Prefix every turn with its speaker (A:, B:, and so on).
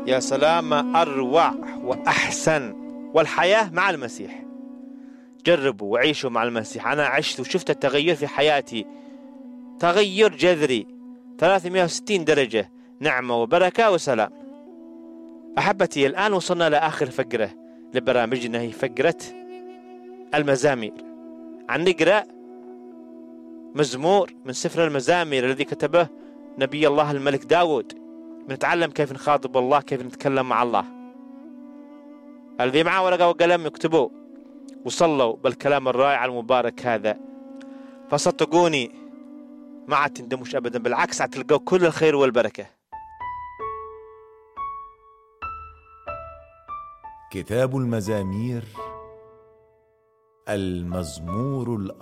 A: يا سلام، ما أروع وأحسن. والحياة مع المسيح. جربوا وعيشوا مع المسيح. أنا عشت وشفت التغير في حياتي، تغير جذري 360 درجة، نعمة وبركة وسلام. أحبتي، الآن وصلنا لآخر فقرة لبرامجنا، هي فقرة المزامير. عن نقرأ مزمور من سفر المزامير الذي كتبه نبي الله الملك داود. بنتعلم كيف نخاطب الله، كيف نتكلم مع الله. الذي معه ورقة وقلم يكتبوا وصلوا بالكلام الرائع المبارك هذا، فصدقوني ما عاد تندموش أبدا، بالعكس عاد تلقوا كل الخير والبركة.
B: كتاب المزامير، المزمور